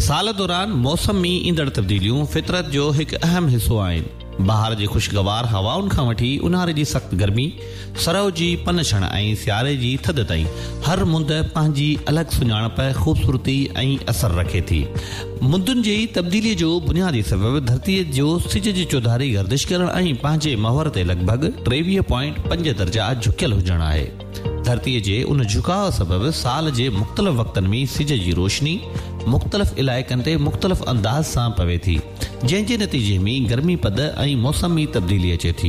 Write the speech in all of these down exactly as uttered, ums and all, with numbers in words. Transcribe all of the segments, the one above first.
साल दौरान मौसम में ईंदड़ तब्दीलियूं फितरत जो हिकु अहम हिस्सो आहिनि। बहार जी ख़ुशगवार हवाउनि खां वठी उन्हारे जी सख़्त गर्मी, सरउ जी पनछण ऐं सियारे जी थधि ताईं हर मुंद पंहिंजी अलॻि सुञाणप, ख़ूबसूरती ऐं असर रखे थी। मुंदुनि जी तब्दीलीअ जो बुनियादी सबबु धरतीअ जो सिज जी चौधारी गर्दिश करण ऐं पंहिंजे महवर ते लॻभॻि टेवीह पॉइंट पंज दर्जा झुकियल हुजण आहे। धरतीअ जे उन झुकाव सबबु साल जे मुख़्तलिफ़ वक़्तनि में सिज जी रोशनी मुख़्तलिफ़ इलाइक़नि ते मुख़्तलिफ़ अंदाज़ सां पवे थी, जंहिं जे नतीजे में गर्मी पद ऐं मौसमी तब्दीली अचे थी।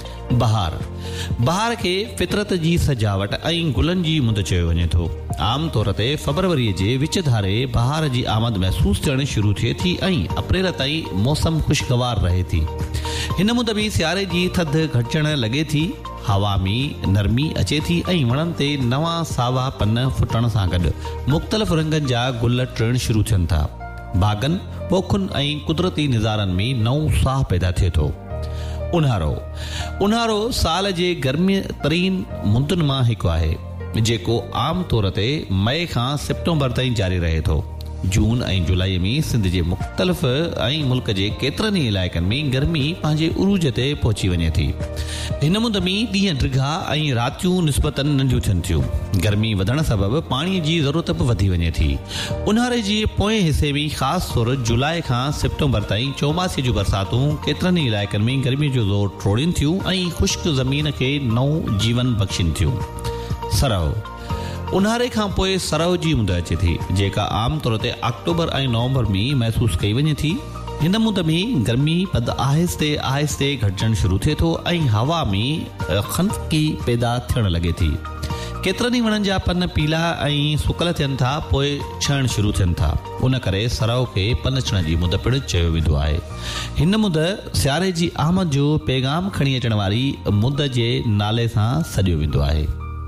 बहार बहार खे फितरत जी सजावट ऐं गुलनि जी मुंद चयो वञे थो। आम तौर ते फरवरीअ जे विच धारे बहार जी आमद महसूस थियण शुरू थिए थी ऐं अप्रैल ताईं मौसम ख़ुशगवार रहे थी। हिन मुंद में सियारे जी थधि घटिजण लॻे थी, हवा में नरमी अचे थी ऐं वणनि ते नवां सावा पन फुटण सां गॾु मुख़्तलिफ़ रंगनि जा गुल टिण शुरू थियनि था। बाग़नि, पोखुनि ऐं कुदरती निज़ारनि में नओं साह पैदा थिए थो। उन्हारो उन्हारो साल जे गर्मी तरीन मुंदुनि मां हिकु आहे, जेको आम तौर ते मई खां सेप्टेम्बर ताईं जारी रहे थो। जून ऐं जुलाई में सिंध जे मुख़्तलिफ़ ऐं मुल्क जे केतिरनि ई इलाइक़नि में गर्मी पंहिंजे उरूज ते पहुची वञे थी। हिन मुंद में ॾींहं ड्रिघा ऐं रातियूं निस्बतन नंढियूं थियनि थियूं। गर्मी वधण सबबु पाणीअ जी ज़रूरत बि वधी वञे थी। उन्हारे जे पोएं हिसे में ख़ासि तौरु जुलाई खां सेप्टेम्बर ताईं चौमासे जूं बरसातूं केतिरनि ई इलाइक़नि में गर्मी जो ज़ोर टोड़ीनि थियूं ऐं ख़ुश्क ज़मीन खे नओं जीवन बख़्शीनि थियूं। सरउ उन्हारे खां पोइ सरउ जी मुंद अचे थी, जेका आम तौर ते अक्टूबर ऐं नवंबर में महसूस कई वञे थी। हिन मुंद में गर्मी पद आहिस्ते आहिस्ते घटिजणु शुरू थिए थो ऐं हवा में खनफ़की पैदा थियण लॻे थी। केतिरनि ई वणनि जा पन पीला ऐं सुकल थियनि था, पोइ छहण शुरू थियनि था। उन करे सरउ खे पनछण जी मुंद पिणु चयो वेंदो आहे। हिन मुंद सियारे जी आमद जो पैगाम खणी अचण वारी मुंद जे नाले सां सॾियो वेंदो आहे।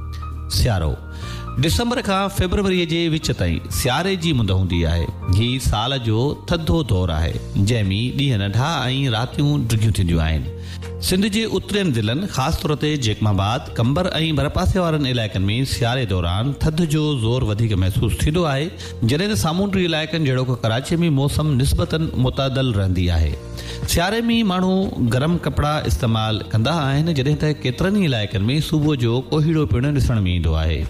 सियारो दिसंबर खां फरवरीअ जे विच ताईं सियारे जी मुंद हूंदी आहे। हीउ साल जो थधो दौरु आहे, जंहिंमें ॾींहं नंढा ऐं रातियूं ड्रिघियूं थींदियूं आहिनि। सिंध जे उतरियनि ज़िलनि, ख़ासि तौर ते जेकमाबाद, कंबर ऐं भरपासे वारनि इलाइक़नि में सियारे दौरान थधि जो ज़ोर वधीक महसूस थींदो आहे, जॾहिं त सामूंडी इलाइक़नि जहिड़ो कराची में मौसम निस्बतन मुतदल रहंदी आहे। सियारे में माण्हू गरम कपिड़ा इस्तेमालु कंदा आहिनि, जॾहिं त केतिरनि ई इलाइक़नि में सुबुह जो कोहीड़ो पिणु ॾिसण में ईंदो आहे।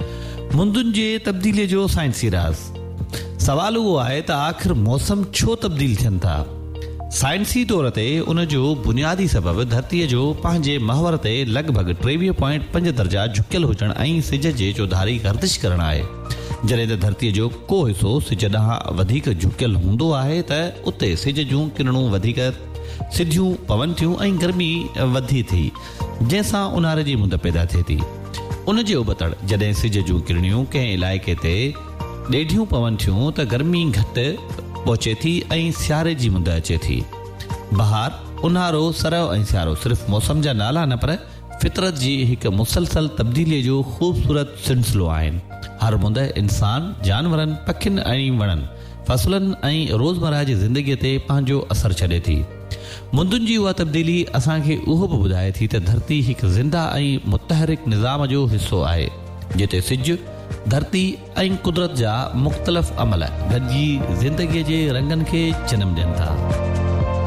मुंदुनि जे तब्दीलीअ जो साइंसी राज़ सवाल उहो आहे त आख़िर मौसम छो तब्दील थियनि था। साइंसी तौर ते उन जो बुनियादी सबबु धरतीअ जो पंहिंजे महवर ते लॻभॻि टेवीह पॉइंट पंज दर्जा झुकियल हुजण ऐं सिज जे चौधारी गर्दिश करणु आहे। जॾहिं त धरतीअ जो को हिसो सिज ॾांहुं वधीक झुकियल हूंदो आहे त उते सिज जूं किरणूं वधीक सिधियूं पवनि थियूं ऐं गर्मी वधी थी, जंहिंसां उन्हारे जी मुंद पैदा थिए थी। उन जे उबतड़ जॾहिं सिज जूं किरणियूं कंहिं इलाइक़े ते ॾेढियूं पवनि थियूं त गर्मी घटि पहुचे थी ऐं सियारे जी मुंद अचे थी। बहार, उन्हारो, सरउ ऐं सियारो सिर्फ़ु मौसम जा नाला न पर फितरत जी हिकु मुसलसल तब्दीलीअ जो ख़ूबसूरत सिलसिलो आहिनि। हर मुंद इंसान, जानवरनि, पखियुनि ऐं वणनि, फसलनि ऐं रोज़मर्रा जी ज़िंदगीअ ते पंहिंजो असरु छॾे थी। मुंदुनि जी उहा तब्दीली असांखे उहो बि ॿुधाए थी त धरती हिकु ज़िंदा ऐं मुतहरिक निज़ाम जो हिसो आहे, जिते सिज, धरती ऐं कुदरत जा मुख़्तलिफ़ अमल गॾिजी ज़िंदगीअ जे रंगनि खे जनमु ॾियनि था।